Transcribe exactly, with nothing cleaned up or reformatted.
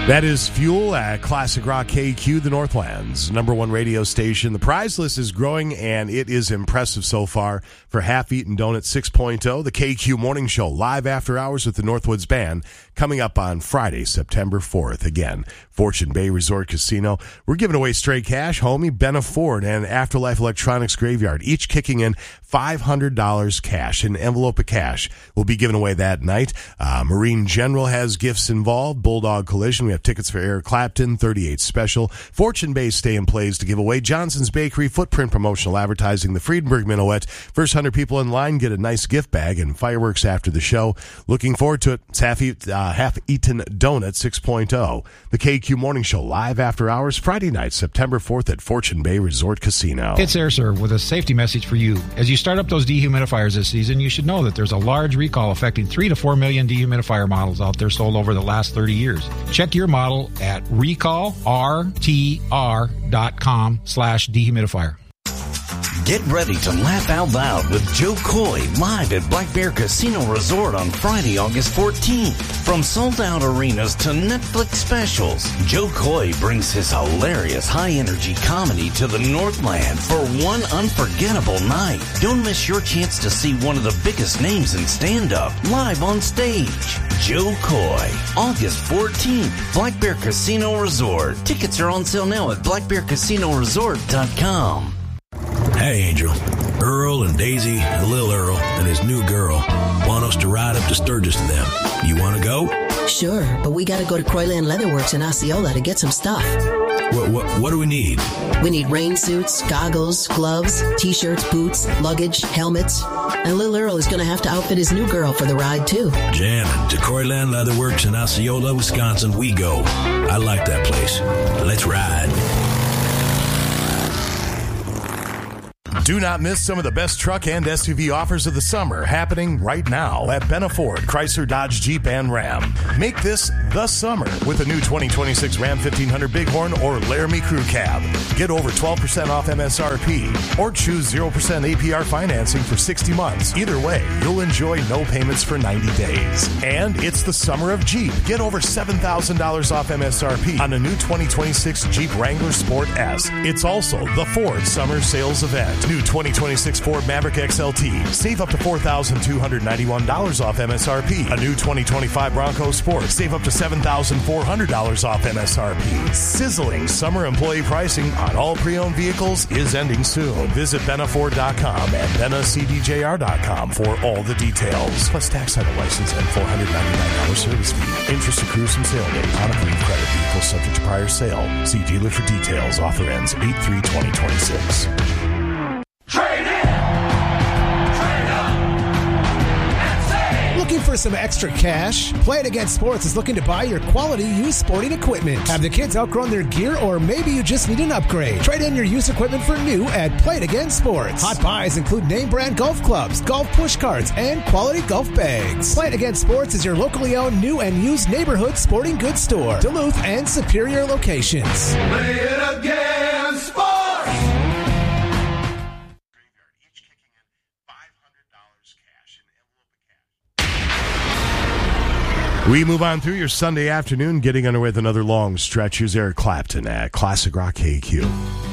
That is Fuel at Classic Rock K Q, the Northland's number one radio station. The prize list is growing, and it is impressive so far for Half-Eaten Donut six point oh, the K Q Morning Show, live after hours with the Northwoods Band, coming up on Friday, September fourth. Again, Fortune Bay Resort Casino. We're giving away straight cash, homie, Benna Ford, and Afterlife Electronics Graveyard, each kicking in five hundred dollars cash, an envelope of cash. We'll be giving away that night. Uh, Marine General has gifts involved. Bulldog Collision. We have tickets for Eric Clapton, thirty-eight Special. Fortune Bay Stay and Plays to give away. Johnson's Bakery, Footprint Promotional Advertising, the Friedenberg Minuet. First one hundred people in line get a nice gift bag and fireworks after the show. Looking forward to it. It's Half-Eaten uh, Half-Eaten Donut six point oh. The K Q Morning Show, live after hours, Friday night, September fourth at Fortune Bay Resort Casino. It's AirServe with a safety message for you. As you start up those dehumidifiers this season, you should know that there's a large recall affecting three to four million dehumidifier models out there sold over the last thirty years. Check your model at recall r t r dot com slash dehumidifier. Get ready to laugh out loud with Joe Coy live at Black Bear Casino Resort on Friday, August fourteenth. From sold-out arenas to Netflix specials, Joe Coy brings his hilarious high-energy comedy to the Northland for one unforgettable night. Don't miss your chance to see one of the biggest names in stand-up live on stage. Joe Coy, August fourteenth, Black Bear Casino Resort. Tickets are on sale now at black bear casino resort dot com. Hey, Angel. Earl and Daisy and Lil Earl and his new girl want us to ride up to Sturgis to them. You want to go? Sure, but we got to go to Croyland Leatherworks in Osceola to get some stuff. What, what, what do we need? We need rain suits, goggles, gloves, T-shirts, boots, luggage, helmets. And Lil Earl is going to have to outfit his new girl for the ride, too. Jamming. To Croyland Leatherworks in Osceola, Wisconsin, we go. I like that place. Let's ride. Do not miss some of the best truck and S U V offers of the summer happening right now at Benna Ford, Chrysler, Dodge, Jeep, and Ram. Make this the summer with a new twenty twenty-six Ram fifteen hundred Bighorn or Laramie Crew Cab. Get over twelve percent off M S R P or choose zero percent A P R financing for sixty months. Either way, you'll enjoy no payments for ninety days. And it's the summer of Jeep. Get over seven thousand dollars off M S R P on a new twenty twenty-six Jeep Wrangler Sport S. It's also the Ford Summer Sales Event. New twenty twenty-six Ford Maverick X L T. Save up to four thousand two hundred ninety-one dollars off M S R P. A new twenty twenty-five Bronco Sport. Save up to seven thousand four hundred dollars off M S R P. Sizzling summer employee pricing on all pre-owned vehicles is ending soon. Visit benna ford dot com and benna c d j r dot com for all the details. Plus tax, title, license, and four hundred ninety-nine dollars service fee. Interest accrues from sale date. On approved credit vehicle subject to prior sale. See dealer for details. Offer ends eight three twenty twenty-six. Trade in! Trade up! And save! Looking for some extra cash? Play It Again Sports is looking to buy your quality used sporting equipment. Have the kids outgrown their gear, or maybe you just need an upgrade? Trade in your used equipment for new at Play It Again Sports. Hot buys include name brand golf clubs, golf push carts, and quality golf bags. Play It Again Sports is your locally owned new and used neighborhood sporting goods store. Duluth and Superior locations. Play it again, sports! We move on through your Sunday afternoon, getting underway with another long stretch. Here's Eric Clapton at Classic Rock K Q.